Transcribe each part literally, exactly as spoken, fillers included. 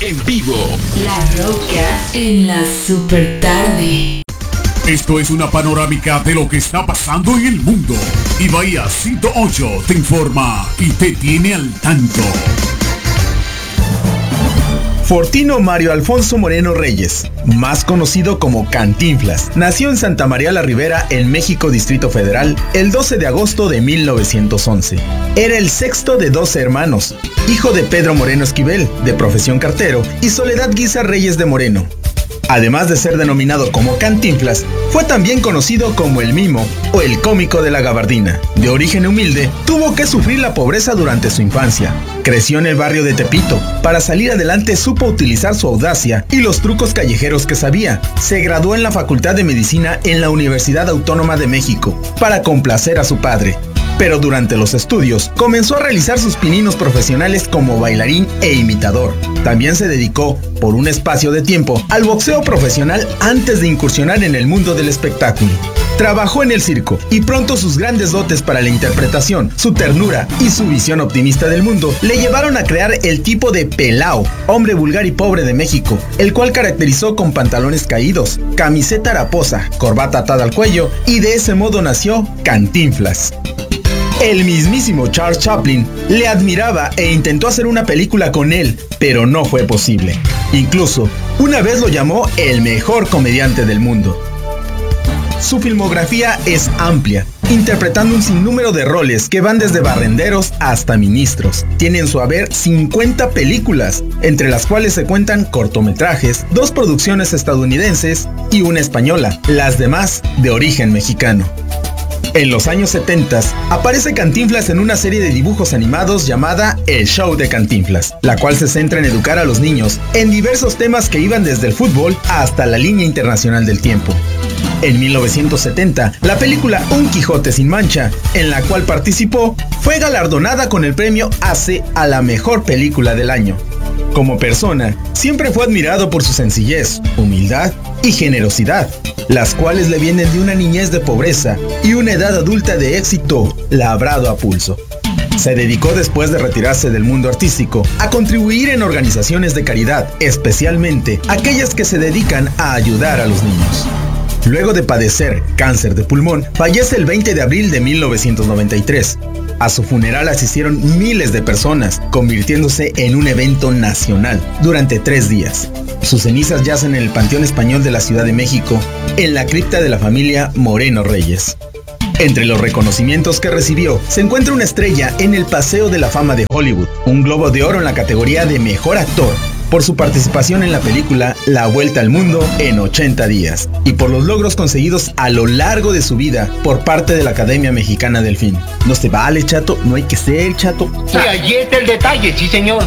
en vivo. La Roca en la super tarde. Esto es una panorámica de lo que está pasando en el mundo. Y Bahía ciento ocho te informa y te tiene al tanto. Fortino Mario Alfonso Moreno Reyes, más conocido como Cantinflas, nació en Santa María la Ribera, en México, Distrito Federal, el doce de agosto de mil novecientos once. Era el sexto de doce hermanos, hijo de Pedro Moreno Esquivel, de profesión cartero, y Soledad Guisa Reyes de Moreno. Además de ser denominado como Cantinflas, fue también conocido como el Mimo o el cómico de la gabardina. De origen humilde, tuvo que sufrir la pobreza durante su infancia. Creció en el barrio de Tepito. Para salir adelante supo utilizar su audacia y los trucos callejeros que sabía. Se graduó en la Facultad de Medicina en la Universidad Autónoma de México para complacer a su padre. Pero durante los estudios comenzó a realizar sus pininos profesionales como bailarín e imitador. También se dedicó, por un espacio de tiempo, al boxeo profesional antes de incursionar en el mundo del espectáculo. Trabajó en el circo y pronto sus grandes dotes para la interpretación, su ternura y su visión optimista del mundo le llevaron a crear el tipo de pelao, hombre vulgar y pobre de México, el cual caracterizó con pantalones caídos, camiseta haraposa, corbata atada al cuello, y de ese modo nació Cantinflas. El mismísimo Charles Chaplin le admiraba e intentó hacer una película con él, pero no fue posible. Incluso, una vez lo llamó el mejor comediante del mundo. Su filmografía es amplia, interpretando un sinnúmero de roles que van desde barrenderos hasta ministros. Tiene en su haber cincuenta películas, entre las cuales se cuentan cortometrajes, dos producciones estadounidenses y una española, las demás de origen mexicano. En los años setenta aparece Cantinflas en una serie de dibujos animados llamada El Show de Cantinflas, la cual se centra en educar a los niños en diversos temas que iban desde el fútbol hasta la línea internacional del tiempo. En mil novecientos setenta, la película Un Quijote sin Mancha, en la cual participó, fue galardonada con el premio A C E a la mejor película del año. Como persona, siempre fue admirado por su sencillez, humildad y generosidad, las cuales le vienen de una niñez de pobreza y una edad adulta de éxito labrado a pulso. Se dedicó, después de retirarse del mundo artístico, a contribuir en organizaciones de caridad, especialmente aquellas que se dedican a ayudar a los niños. Luego de padecer cáncer de pulmón, fallece el veinte de abril de mil novecientos noventa y tres. A su funeral asistieron miles de personas, convirtiéndose en un evento nacional durante tres días. Sus cenizas yacen en el Panteón Español de la Ciudad de México, en la cripta de la familia Moreno Reyes. Entre los reconocimientos que recibió, se encuentra una estrella en el Paseo de la Fama de Hollywood, un Globo de Oro en la categoría de Mejor Actor, por su participación en la película La Vuelta al Mundo en ochenta días, y por los logros conseguidos a lo largo de su vida por parte de la Academia Mexicana del Film. No se vale, chato, no hay que ser, chato. Sí, allí está el detalle, sí, señor.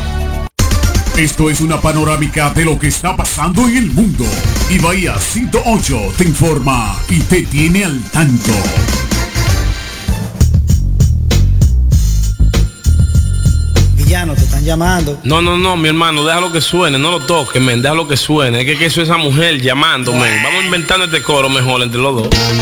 Esto es una panorámica de lo que está pasando en el mundo. Y Bahía ciento ocho te informa y te tiene al tanto. Villano, te están llamando. No, no, no, mi hermano, déjalo que suene, no lo toques, men, déjalo que suene. Es que, que eso es esa mujer llamándome. Vamos inventando este coro mejor entre los dos.